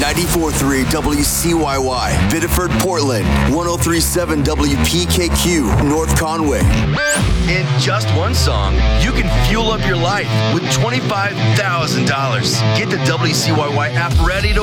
94.3 WCYY, Biddeford, Portland. 103.7 WPKQ, North Conway. In just one song, you can fuel up your life with $25,000. Get the WCYY app ready to